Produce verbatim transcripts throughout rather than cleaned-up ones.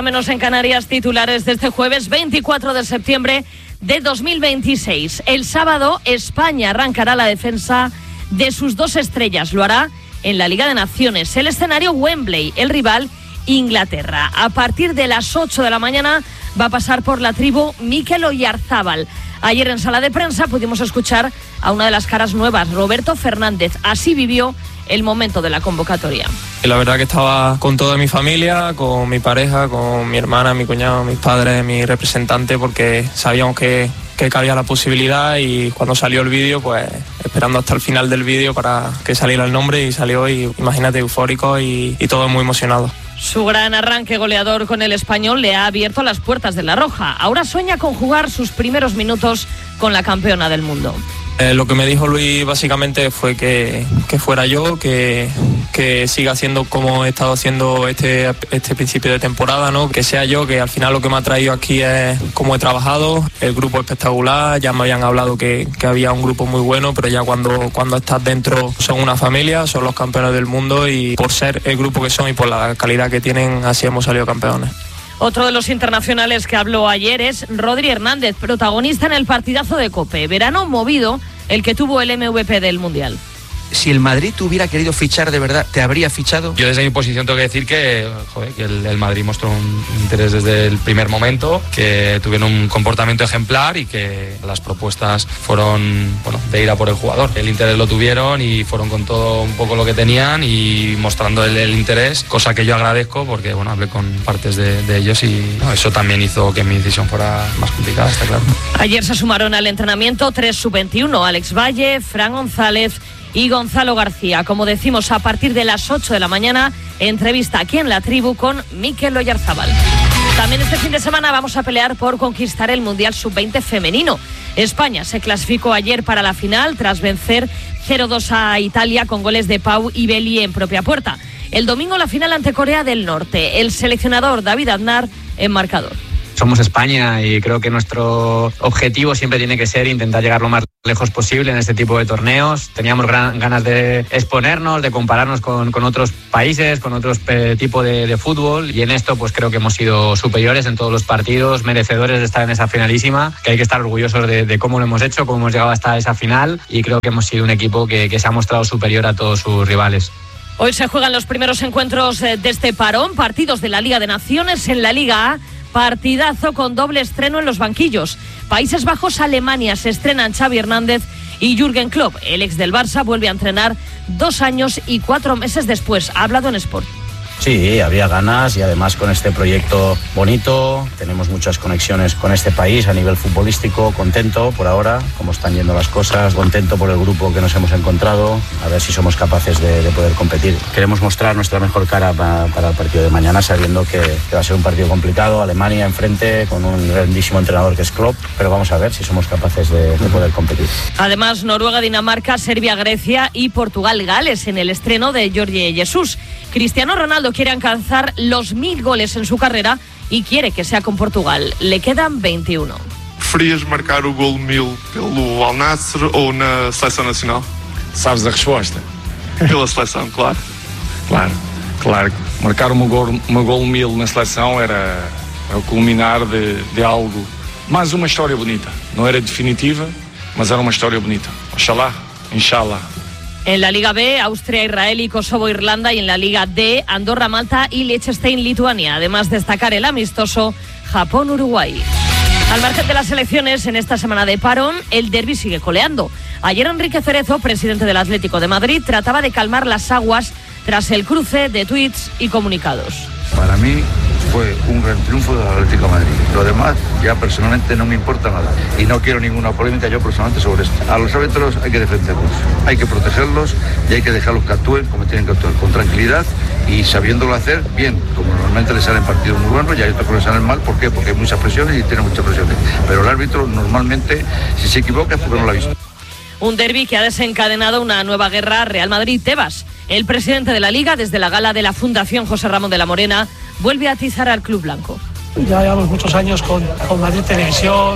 Menos en Canarias, titulares de este jueves veinticuatro de septiembre de dos mil veintiséis. El sábado, España arrancará la defensa de sus dos estrellas. Lo hará en la Liga de Naciones. El escenario Wembley, el rival Inglaterra. A partir de las ocho de la mañana va a pasar por la tribu Mikel Oyarzábal. Ayer en sala de prensa pudimos escuchar a una de las caras nuevas, Roberto Fernández. Así vivió el momento de la convocatoria. La verdad que estaba con toda mi familia, con mi pareja, con mi hermana, mi cuñado, mis padres, mi representante, porque sabíamos que, que cabía la posibilidad, y cuando salió el vídeo, pues esperando hasta el final del vídeo para que saliera el nombre, y salió, y imagínate, eufórico y, y todo muy emocionado. Su gran arranque goleador con el Español le ha abierto las puertas de La Roja. Ahora sueña con jugar sus primeros minutos con la campeona del mundo. Eh, lo que me dijo Luis básicamente fue que, que fuera yo, que, que siga haciendo como he estado haciendo este, este principio de temporada, ¿no? Que sea yo, que al final lo que me ha traído aquí es cómo he trabajado, el grupo espectacular. Ya me habían hablado que, que había un grupo muy bueno, pero ya cuando, cuando estás dentro son una familia, son los campeones del mundo, y por ser el grupo que son y por la calidad que tienen, así hemos salido campeones. Otro de los internacionales que habló ayer es Rodri Hernández, protagonista en el partidazo de COPE. Verano movido el que tuvo el M V P del Mundial. Si el Madrid te hubiera querido fichar de verdad, ¿te habría fichado? Yo desde mi posición tengo que decir que, joder, que el, el Madrid mostró un interés desde el primer momento, que tuvieron un comportamiento ejemplar y que las propuestas fueron, bueno, de ir a por el jugador. El interés lo tuvieron y fueron con todo un poco lo que tenían y mostrando el, el interés, cosa que yo agradezco porque, bueno, hablé con partes de, de ellos y no, eso también hizo que mi decisión fuera más complicada, está claro. Ayer se sumaron al entrenamiento tres sub veintiuno, Alex Valle, Fran González y Gonzalo García. Como decimos, a partir de las ocho de la mañana, entrevista aquí en La Tribu con Mikel Oyarzábal. También este fin de semana vamos a pelear por conquistar el Mundial sub veinte femenino. España se clasificó ayer para la final tras vencer cero dos a Italia con goles de Pau y Beli en propia puerta. El domingo la final ante Corea del Norte. El seleccionador David Aznar en marcador. Somos España y creo que nuestro objetivo siempre tiene que ser intentar llegar lo más lejos posible en este tipo de torneos. Teníamos gran, ganas de exponernos, de compararnos con, con otros países, con otros eh, tipos de, de fútbol, y en esto pues creo que hemos sido superiores en todos los partidos, merecedores de estar en esa finalísima, que hay que estar orgullosos de, de cómo lo hemos hecho, cómo hemos llegado hasta esa final, y creo que hemos sido un equipo que, que se ha mostrado superior a todos sus rivales. Hoy se juegan los primeros encuentros de este parón, partidos de la Liga de Naciones. En la Liga A, partidazo con doble estreno en los banquillos. Países Bajos, Alemania, se estrenan Xavi Hernández y Jürgen Klopp. El ex del Barça vuelve a entrenar dos años y cuatro meses después. Ha hablado en Sport. Sí, había ganas, y además con este proyecto bonito, tenemos muchas conexiones con este país a nivel futbolístico. Contento por ahora, cómo están yendo las cosas, contento por el grupo que nos hemos encontrado, a ver si somos capaces de, de poder competir. Queremos mostrar nuestra mejor cara para, para el partido de mañana, sabiendo que, que va a ser un partido complicado, Alemania enfrente, con un grandísimo entrenador que es Klopp, pero vamos a ver si somos capaces de, de poder competir. Además, Noruega, Dinamarca, Serbia, Grecia y Portugal, Gales en el estreno de Jorge Jesus. Cristiano Ronaldo quiere alcanzar los mil goles en su carrera y quiere que sea con Portugal. Le quedan veintiuno. Preferias marcar o gol mil pelo Al Nassr ou na seleção nacional? Sabes a resposta? Pela seleção, claro. Claro, claro. Marcar uma gol, uma gol mil na seleção era, era o culminar de, de algo. Mais uma história bonita. Não era definitiva, mas era uma história bonita. Oxalá, inshallah. En la Liga B, Austria, Israel y Kosovo, Irlanda, y en la Liga D, Andorra, Malta y Liechtenstein, Lituania. Además, destacar el amistoso Japón-Uruguay. Al margen de las elecciones, en esta semana de parón, el derbi sigue coleando. Ayer Enrique Cerezo, presidente del Atlético de Madrid, trataba de calmar las aguas tras el cruce de tuits y comunicados. Para mí fue un gran triunfo del Atlético de Madrid. Lo demás ya personalmente no me importa nada y no quiero ninguna polémica yo personalmente sobre esto. A los árbitros hay que defenderlos, hay que protegerlos y hay que dejarlos que actúen como tienen que actuar, con tranquilidad y sabiéndolo hacer bien, como normalmente les salen partidos muy buenos y hay otros que les salen mal. ¿Por qué? Porque hay muchas presiones y tiene muchas presiones. Pero el árbitro normalmente, si se equivoca, es porque no lo ha visto. Un derbi que ha desencadenado una nueva guerra. Real Madrid-Tebas. El presidente de la Liga, desde la gala de la Fundación José Ramón de la Morena, vuelve a atizar al club blanco. Ya llevamos muchos años con, con Madrid Televisión,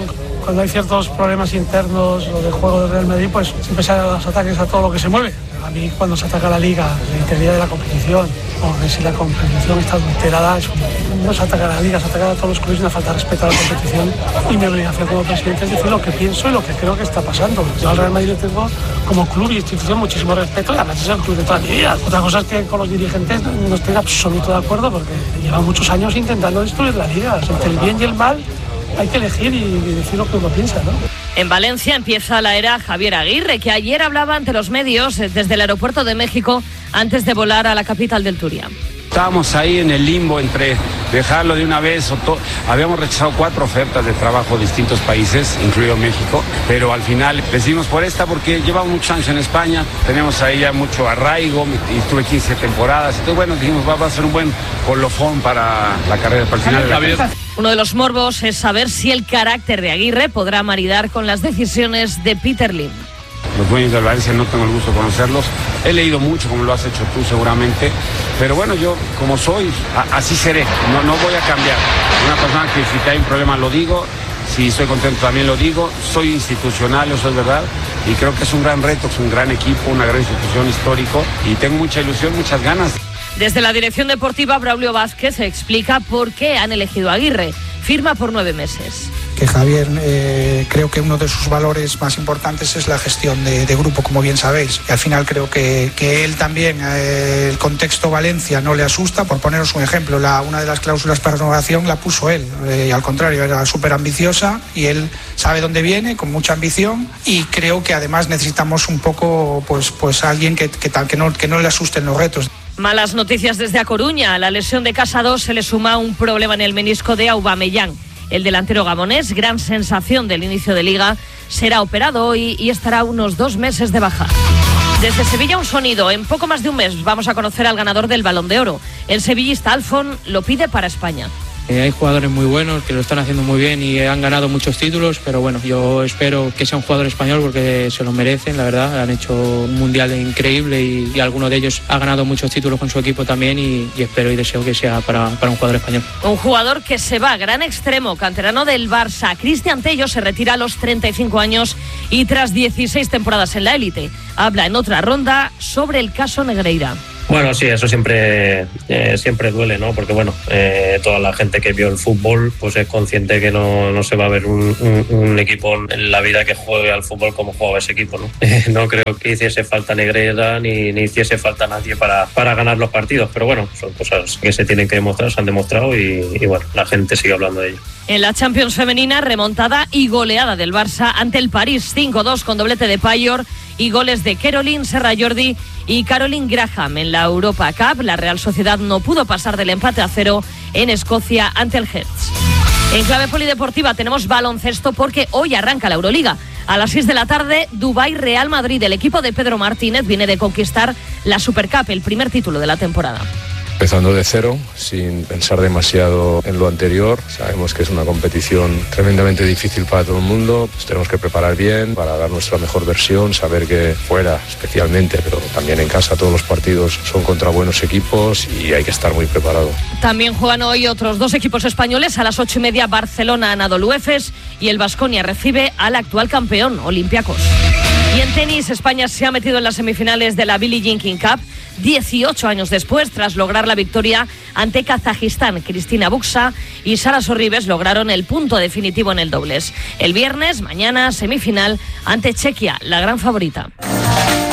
cuando hay ciertos problemas internos o de juego del Real Madrid, pues siempre se dan los ataques a todo lo que se mueve. A mí cuando se ataca la Liga, la integridad de la competición, o que si la competición está adulterada, es como, no se ataca a la Liga, se ataca a todos los clubes y una falta de respeto a la competición. Y mi obligación como presidente es decir lo que pienso y lo que creo que está pasando. Yo al Real Madrid le tengo como club y institución muchísimo respeto y además es el club de toda mi vida. Otra cosa es que con los dirigentes no estoy en absoluto de acuerdo porque llevan muchos años intentando destruir la Liga. Entre el bien y el mal hay que elegir y decir lo que uno piensa, ¿no? En Valencia empieza la era Javier Aguirre, que ayer hablaba ante los medios desde el aeropuerto de México antes de volar a la capital del Turia. Estábamos ahí en el limbo entre dejarlo de una vez o todo. Habíamos rechazado cuatro ofertas de trabajo de distintos países, incluido México, pero al final decidimos por esta porque llevamos muchos años en España, tenemos ahí ya mucho arraigo y estuve quince temporadas. Entonces, bueno, dijimos, va a ser un buen colofón para la carrera para el final de la vida. Uno de los morbos es saber si el carácter de Aguirre podrá maridar con las decisiones de Peter Lim. Los dueños del Valencia no tengo el gusto de conocerlos. He leído mucho, como lo has hecho tú seguramente. Pero bueno, yo como soy, a, así seré. No, no voy a cambiar. Una persona que si hay un problema lo digo. Si estoy contento también lo digo. Soy institucional, eso es verdad. Y creo que es un gran reto, es un gran equipo, una gran institución histórico. Y tengo mucha ilusión, muchas ganas. Desde la dirección deportiva, Braulio Vázquez explica por qué han elegido a Aguirre. Firma por nueve meses. Que Javier, eh, creo que uno de sus valores más importantes es la gestión de, de grupo, como bien sabéis. Y al final creo que, que él también, eh, el contexto Valencia no le asusta. Por poneros un ejemplo, la, una de las cláusulas para renovación la puso él. Eh, y al contrario, era súper ambiciosa y él sabe dónde viene, con mucha ambición. Y creo que además necesitamos un poco, pues, pues alguien que, que, que, no, que no le asusten los retos. Malas noticias desde A Coruña. A la lesión de Casado se le suma un problema en el menisco de Aubameyang. El delantero gabonés, gran sensación del inicio de Liga, será operado hoy y estará unos dos meses de baja. Desde Sevilla un sonido. En poco más de un mes vamos a conocer al ganador del Balón de Oro. El sevillista Alfon lo pide para España. Eh, hay jugadores muy buenos que lo están haciendo muy bien y han ganado muchos títulos, pero bueno, yo espero que sea un jugador español porque se lo merecen, la verdad. Han hecho un mundial increíble y, y alguno de ellos ha ganado muchos títulos con su equipo también y, y espero y deseo que sea para, para un jugador español. Un jugador que se va, gran extremo, canterano del Barça. Cristian Tello se retira a los treinta y cinco años y tras dieciséis temporadas en la élite. Habla en otra ronda sobre el caso Negreira. Bueno, sí, eso siempre eh, siempre duele, ¿no? Porque, bueno, eh, toda la gente que vio el fútbol pues es consciente que no, no se va a ver un, un, un equipo en la vida que juegue al fútbol como jugaba ese equipo, ¿no? Eh, no creo que hiciese falta Negreira ni, ni hiciese falta nadie para, para ganar los partidos, pero bueno, son cosas que se tienen que demostrar, se han demostrado y, y bueno, la gente sigue hablando de ello. En la Champions femenina, remontada y goleada del Barça ante el París cinco dos con doblete de Payor y goles de Caroline Serra Jordi y Caroline Graham. En la Europa Cup, la Real Sociedad no pudo pasar del empate a cero en Escocia ante el Hearts. En clave polideportiva tenemos baloncesto porque hoy arranca la Euroliga. A las seis de la tarde, Dubái Real Madrid. El equipo de Pedro Martínez viene de conquistar la Supercup, el primer título de la temporada. Empezando de cero, sin pensar demasiado en lo anterior. Sabemos que es una competición tremendamente difícil para todo el mundo. Nos tenemos que preparar bien para dar nuestra mejor versión, saber que fuera especialmente, pero también en casa todos los partidos son contra buenos equipos y hay que estar muy preparado. También juegan hoy otros dos equipos españoles. A las ocho y media, Barcelona, Anadolu Efes, y el Baskonia recibe al actual campeón, Olympiacos. Y en tenis, España se ha metido en las semifinales de la Billie Jean King Cup dieciocho años después, tras lograr la victoria ante Kazajistán. Cristina Buxa y Sara Sorribes lograron el punto definitivo en el dobles. El viernes, mañana, semifinal ante Chequia, la gran favorita.